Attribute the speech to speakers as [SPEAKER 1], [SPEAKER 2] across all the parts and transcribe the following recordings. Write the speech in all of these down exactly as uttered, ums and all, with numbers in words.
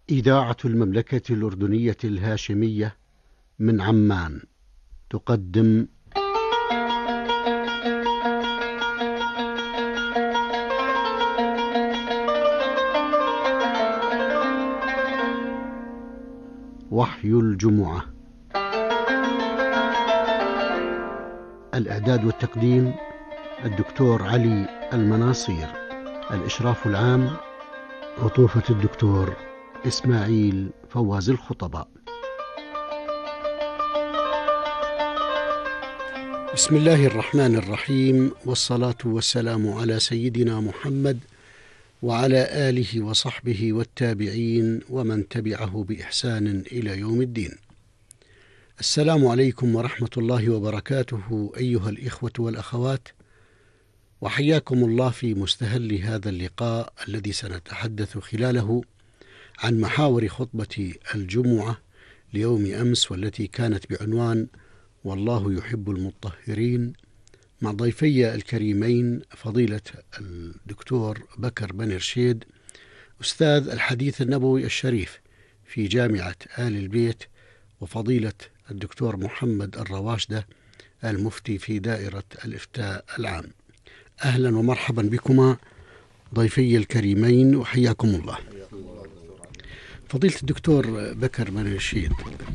[SPEAKER 1] إذاعة المملكة الأردنية الهاشمية من عمان تقدم وحي الجمعة. الإعداد والتقديم الدكتور علي المناصير، الإشراف العام عطوفة الدكتور إسماعيل فواز الخطباء. بسم الله الرحمن الرحيم، والصلاة والسلام على سيدنا محمد وعلى آله وصحبه والتابعين ومن تبعه بإحسان إلى يوم الدين. السلام عليكم ورحمة الله وبركاته أيها الإخوة والأخوات، وحياكم الله في مستهل هذا اللقاء الذي سنتحدث خلاله عن محاور خطبة الجمعة ليوم أمس، والتي كانت بعنوان والله يحب المطهرين، مع ضيفي الكريمين فضيلة الدكتور بكر بن رشيد أستاذ الحديث النبوي الشريف في جامعة آل البيت، وفضيلة الدكتور محمد الرواشدة المفتي في دائرة الإفتاء العام. أهلا ومرحبا بكما ضيفي الكريمين وحياكم الله. فضيلة الدكتور بكر بن رشيد،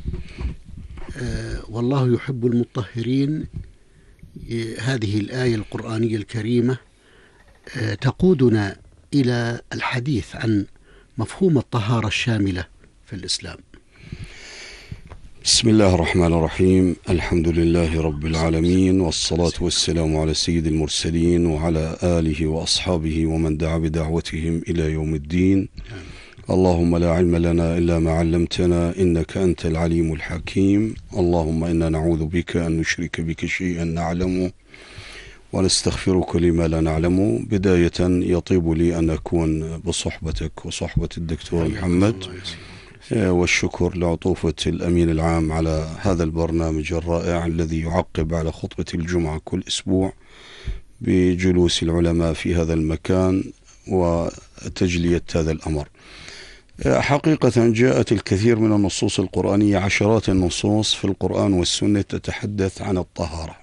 [SPEAKER 1] آه والله يحب المطهرين، هذه الآية القرآنية الكريمة آه تقودنا إلى الحديث عن مفهوم الطهارة الشاملة في الإسلام.
[SPEAKER 2] بسم الله الرحمن الرحيم، الحمد لله رب العالمين، والصلاة والسلام على سيد المرسلين وعلى آله وأصحابه ومن دعا بدعوتهم إلى يوم الدين. اللهم لا علم لنا إلا ما علمتنا إنك أنت العليم الحكيم. اللهم إنا نعوذ بك أن نشرك بك شيئا نعلمه ونستغفرك لما لا نعلمه. بداية يطيب لي أن أكون بصحبتك وصحبة الدكتور محمد، والشكر لعطوفة الأمين العام على هذا البرنامج الرائع الذي يعقب على خطبة الجمعة كل أسبوع بجلوس العلماء في هذا المكان وتجلية هذا الأمر. حقيقة جاءت الكثير من النصوص القرآنية، عشرات النصوص في القرآن والسنة تتحدث عن الطهارة،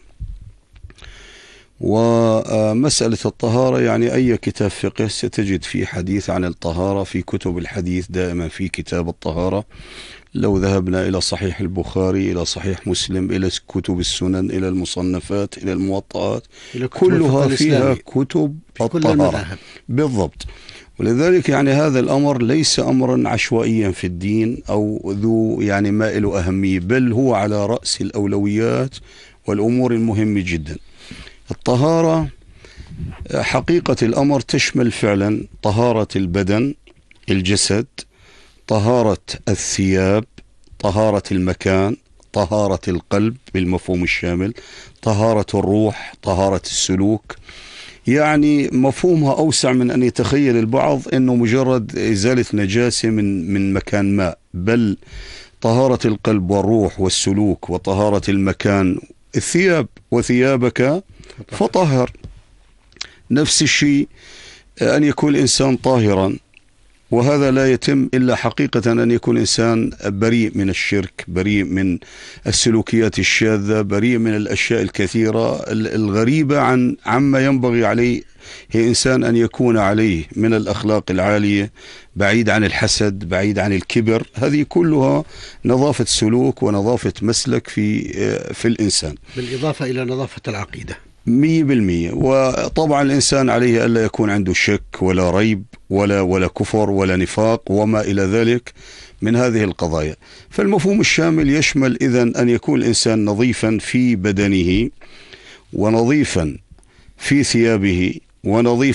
[SPEAKER 2] ومسألة الطهارة يعني أي كتاب فقه ستجد فيه حديث عن الطهارة. في كتب الحديث دائما في كتاب الطهارة. لو ذهبنا إلى صحيح البخاري، إلى صحيح مسلم، إلى كتب السنن، إلى المصنفات، إلى الموطئات، كلها فيها كتب الطهارة بالضبط. ولذلك يعني هذا الأمر ليس أمرا عشوائيا في الدين أو ذو يعني مائل أهمية، بل هو على رأس الأولويات والأمور المهمة جدا. الطهارة حقيقة الأمر تشمل فعلا طهارة البدن، الجسد، طهارة الثياب، طهارة المكان، طهارة القلب بالمفهوم الشامل، طهارة الروح، طهارة السلوك. يعني مفهومها أوسع من أن يتخيل البعض أنه مجرد إزالة نجاسة من من مكان ما، بل طهارة القلب والروح والسلوك، وطهارة المكان، الثياب، وثيابك فطهر. نفس الشيء أن يكون الإنسان طاهرا، وهذا لا يتم إلا حقيقة أن يكون إنسان بريء من الشرك، بريء من السلوكيات الشاذة، بريء من الأشياء الكثيرة الغريبة عن عما ينبغي عليه هي إنسان أن يكون عليه من الأخلاق العالية، بعيد عن الحسد، بعيد عن الكبر. هذه كلها نظافة سلوك ونظافة مسلك في في الإنسان،
[SPEAKER 1] بالإضافة إلى نظافة العقيدة
[SPEAKER 2] مية بالمية. وطبعا الإنسان عليه ألا يكون عنده شك ولا ريب ولا ولا كفر ولا نفاق وما إلى ذلك من هذه القضايا. فالمفهوم الشامل يشمل إذن أن يكون الإنسان نظيفا في بدنه، ونظيفا في ثيابه، ونظيفا